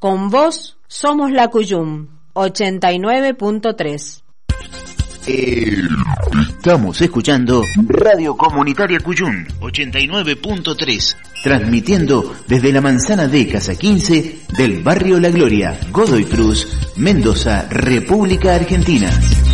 Con vos somos la Cuyum 89.3. Estamos escuchando Radio Comunitaria Cuyum 89.3, transmitiendo desde la manzana de Casa 15 del barrio La Gloria, Godoy Cruz, Mendoza, República Argentina.